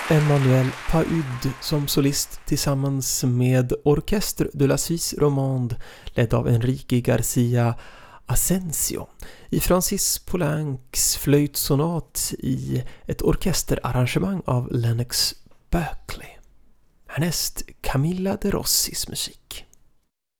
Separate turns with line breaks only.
Emmanuel Paud som solist tillsammans med Orchestre de la Suisse Romande ledd av Enrique Garcia Asensio i Francis Poulencs flöjtsonat i ett orkesterarrangemang av Lennox Berkeley. Härnäst Camilla de Rossis musik.